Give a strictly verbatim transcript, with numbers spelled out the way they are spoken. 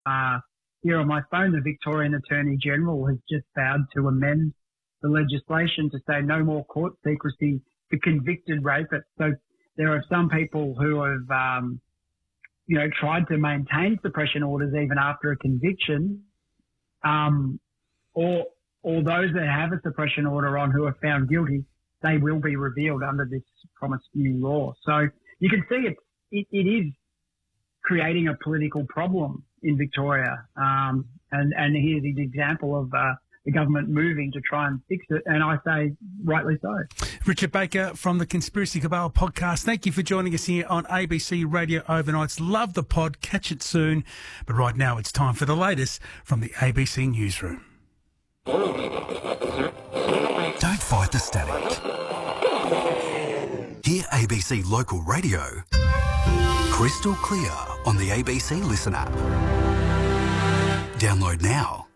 uh, here on my phone, the Victorian Attorney General has just vowed to amend the legislation to say no more court secrecy for convicted rapists. So there are some people who have, um, you know, tried to maintain suppression orders even after a conviction, um, or, or those that have a suppression order on who are found guilty, they will be revealed under this promised new law. So you can see it, it, it is creating a political problem in Victoria. Um, and, and here's an example of, uh, the government moving to try and fix it, and I say rightly so. Richard Baker from the Conspiracy Cabal podcast, thank you for joining us here on A B C Radio Overnights. Love the pod, catch it soon. But right now it's time for the latest from the A B C Newsroom. Don't fight the static. Hear A B C Local Radio crystal clear on the A B C Listen app. Download now.